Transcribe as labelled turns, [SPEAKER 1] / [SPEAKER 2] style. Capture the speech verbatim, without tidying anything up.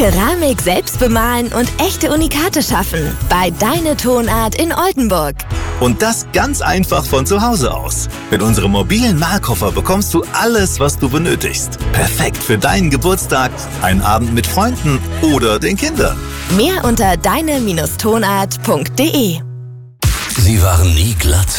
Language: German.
[SPEAKER 1] Keramik selbst bemalen und echte Unikate schaffen. Bei Deine Tonart in Oldenburg.
[SPEAKER 2] Und das ganz einfach von zu Hause aus. Mit unserem mobilen Malkoffer bekommst du alles, was du benötigst. Perfekt für deinen Geburtstag, einen Abend mit Freunden oder den Kindern.
[SPEAKER 1] Mehr unter deine Tonart punkt de.
[SPEAKER 3] Sie waren nie glatt,